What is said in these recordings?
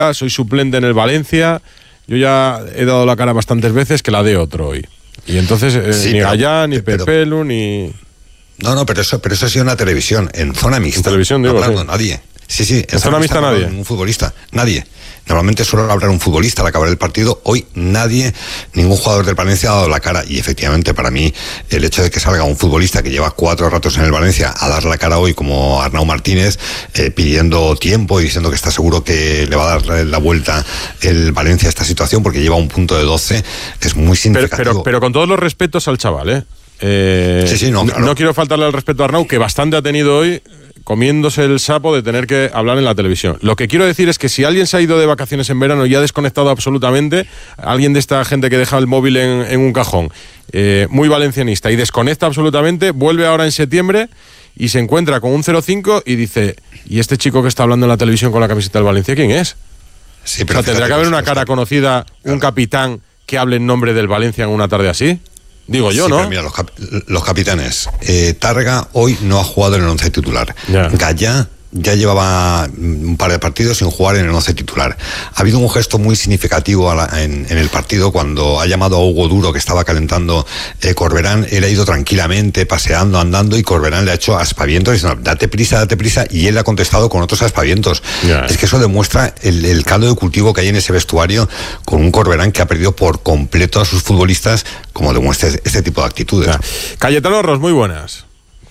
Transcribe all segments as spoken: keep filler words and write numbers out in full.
soy suplente en el Valencia, yo ya he dado la cara bastantes veces que la dé otro hoy. Y entonces eh, sí, ni pero, Gallá, ni pero, Pepelu, ni... No, no, pero eso, pero eso ha sido una televisión, en zona mixta. En televisión, digo, no hablando, sí. nadie. Sí, sí, en, en zona mixta nadie. Un futbolista, nadie. Normalmente suele hablar un futbolista al acabar el partido. Hoy nadie, ningún jugador del Valencia ha dado la cara. Y efectivamente, para mí, el hecho de que salga un futbolista que lleva cuatro ratos en el Valencia a dar la cara hoy, como Arnau Martínez, eh, pidiendo tiempo y diciendo que está seguro que le va a dar la vuelta el Valencia a esta situación, porque lleva un punto de doce, es muy significativo. Pero, pero, pero con todos los respetos al chaval, ¿eh? Eh, sí, sí, no, claro. no quiero faltarle al respeto a Arnau, que bastante ha tenido hoy comiéndose el sapo de tener que hablar en la televisión. Lo que quiero decir es que si alguien se ha ido de vacaciones en verano y ha desconectado absolutamente, alguien de esta gente que deja el móvil en, en un cajón, eh, muy valencianista, y desconecta absolutamente, vuelve ahora en septiembre y se encuentra con un cero cinco y dice, ¿y este chico que está hablando en la televisión con la camiseta del Valencia, quién es? Sí, pero o sea, tendrá que haber una cara conocida, claro. Un capitán que hable en nombre del Valencia en una tarde así. Digo yo, sí, ¿no? Pero mira, los, cap- los capitanes. Eh, Tárrega hoy no ha jugado en el once titular. Ya. Gallá ya llevaba un par de partidos sin jugar en el once titular. Ha habido un gesto muy significativo a la, en, en el partido cuando ha llamado a Hugo Duro, que estaba calentando eh, Corberán. Él ha ido tranquilamente, paseando, andando, y Corberán le ha hecho aspavientos diciendo, date prisa, date prisa, y él ha contestado con otros aspavientos. Yeah. Es que eso demuestra el, el caldo de cultivo que hay en ese vestuario, con un Corberán que ha perdido por completo a sus futbolistas, como demuestra este tipo de actitudes. Yeah. Cayetano Ros, muy buenas.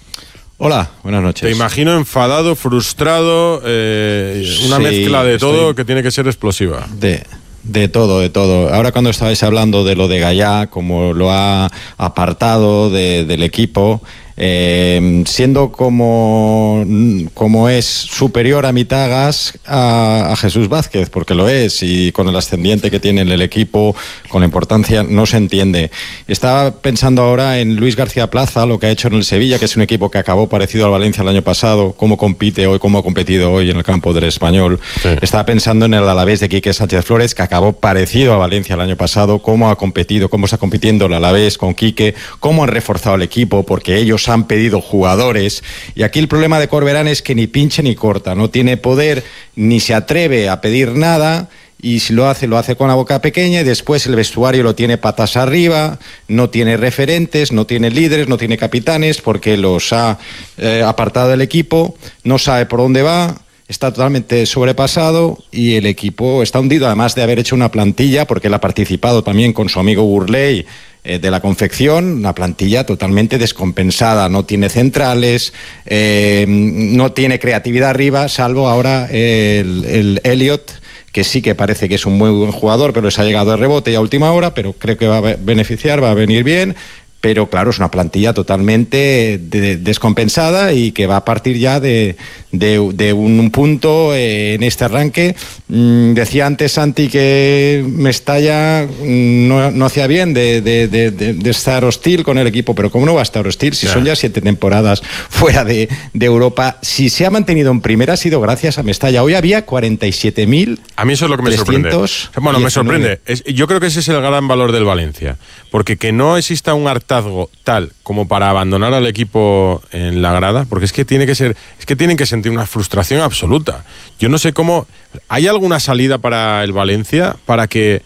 Hola, buenas noches. Te imagino enfadado, frustrado, eh, una sí, mezcla de estoy... todo que tiene que ser explosiva. De, de todo, de todo. Ahora cuando estabais hablando de lo de Gallá, como lo ha apartado de, del equipo, eh, siendo como, como es superior a Mitagas a, a Jesús Vázquez, porque lo es, y con el ascendiente que tiene en el equipo, con la importancia, no se entiende. Estaba pensando ahora en Luis García Plaza, lo que ha hecho en el Sevilla, que es un equipo que acabó parecido al Valencia el año pasado, cómo compite hoy, cómo ha competido hoy en el campo del Español. Sí. Estaba pensando en el Alavés de Quique Sánchez Flores, que acabó parecido a Valencia el año pasado, cómo ha competido, cómo está compitiendo el Alavés con Quique, cómo han reforzado el equipo, porque ellos han pedido jugadores, y aquí el problema de Corberán es que ni pinche ni corta, no tiene poder, ni se atreve a pedir nada, y si lo hace, lo hace con la boca pequeña, y después el vestuario lo tiene patas arriba, no tiene referentes, no tiene líderes, no tiene capitanes, porque los ha eh, apartado del equipo, no sabe por dónde va, está totalmente sobrepasado, y el equipo está hundido, además de haber hecho una plantilla, porque él ha participado también con su amigo Burley eh, de la confección, una plantilla totalmente descompensada, no tiene centrales, eh, no tiene creatividad arriba, salvo ahora eh, el, el Elliot, que sí que parece que es un muy buen jugador, pero les ha llegado de rebote y a última hora, pero creo que va a beneficiar, va a venir bien. Pero claro, es una plantilla totalmente de, descompensada, y que va a partir ya de, de, de un punto eh, en este arranque. Mm, decía antes Santi que Mestalla no, no hacía bien de, de, de, de estar hostil con el equipo, pero ¿cómo no va a estar hostil si yeah. son ya siete temporadas fuera de, de Europa? Si se ha mantenido en primera ha sido gracias a Mestalla. Hoy había cuarenta y siete mil. A mí eso es lo que me sorprende. Bueno, me sorprende. Es, yo creo que ese es el gran valor del Valencia, porque que no exista un arte tal como para abandonar al equipo en la grada, porque es que tiene que ser, es que tienen que sentir una frustración absoluta. Yo no sé cómo, ¿hay alguna salida para el Valencia para que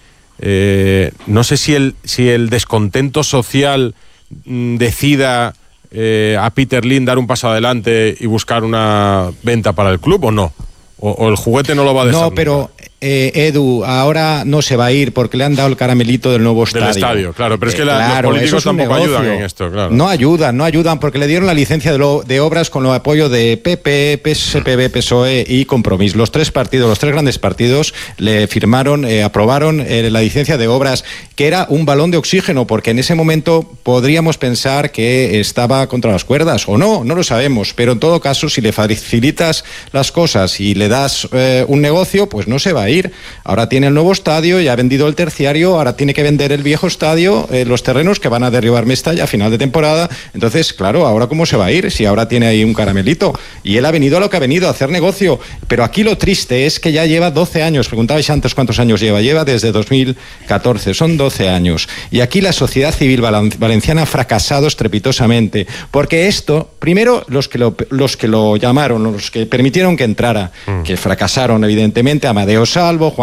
eh, no sé si el si el descontento social mm, decida eh, a Peter Lim dar un paso adelante y buscar una venta para el club, o no? O, o el juguete no lo va a dejar. No, pero Eh, Edu, ahora no se va a ir porque le han dado el caramelito del nuevo estadio. Del estadio, claro, pero es que eh, la, claro, los políticos tampoco negocio. ayudan en esto, claro. No ayudan, no ayudan, porque le dieron la licencia de, lo, de obras con el apoyo de P P, P S P B, P S O E y Compromís. Los tres partidos, los tres grandes partidos, le firmaron, eh, aprobaron eh, la licencia de obras, que era un balón de oxígeno, porque en ese momento podríamos pensar que estaba contra las cuerdas, o no, no lo sabemos, pero en todo caso, si le facilitas las cosas y le das eh, un negocio, pues no se va a ir. Ahora tiene el nuevo estadio, ya ha vendido el terciario, ahora tiene que vender el viejo estadio, eh, los terrenos que van a derribar Mestalla a final de temporada. Entonces, claro, ¿ahora cómo se va a ir? Si ahora tiene ahí un caramelito. Y él ha venido a lo que ha venido, a hacer negocio. Pero aquí lo triste es que ya lleva doce años. Preguntabais antes cuántos años lleva. Lleva desde dos mil catorce, son doce años. Y aquí la sociedad civil valenciana ha fracasado estrepitosamente. Porque esto, primero, los que lo, los que lo llamaron, los que permitieron que entrara, mm. que fracasaron evidentemente, Amadeo Sá, Calvo, Juan